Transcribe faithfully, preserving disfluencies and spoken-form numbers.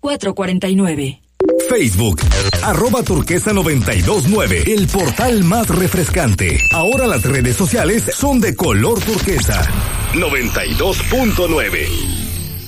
cuatro cuatro nueve. Facebook, arroba turquesa noventa y dos nueve, el portal más refrescante. Ahora las redes sociales son de color turquesa. noventa y dos punto nueve.